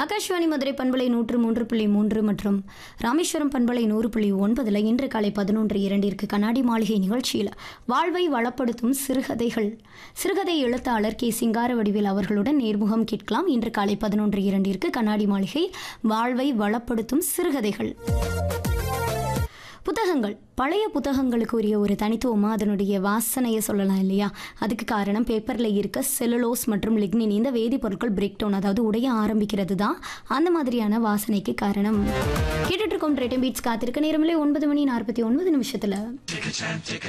ஆகாஷ்வாணி மதுரை பண்பலை 103.3 மற்றும் ராமேஸ்வரம் பண்பலை 100.9 இன்று காலை 11:02 கண்ணாடி மாளிகை நிகழ்ச்சியில் வாழ்வை வளப்படுத்தும் சிறுகதை எழுத்தாளர் கே சிங்காரவடிவேல் அவர்களுடன் நேர்முகம் கேட்கலாம். இன்று காலை 11:02 கண்ணாடி மாளிகை வாழ்வை வளப்படுத்தும் சிறுகதைகள். புத்தகங்கள் பழைய புத்தகங்களுக்கு உரிய ஒரு தனித்துவமாக அதனுடைய வாசனையை சொல்லலாம் இல்லையா? அதுக்கு காரணம் பேப்பரில் இருக்க செல்லுலோஸ் மற்றும் லிக்னின் இந்த வேதிப்பொருட்கள் பிரேக் டவுன், அதாவது உடைய ஆரம்பிக்கிறது தான் அந்த மாதிரியான வாசனைக்கு காரணம். கேட்டுட்டு இருக்கோம் ட்ரெட்டன் பீட்ஸ். காத்திருக்க நேரமில்லை 9:49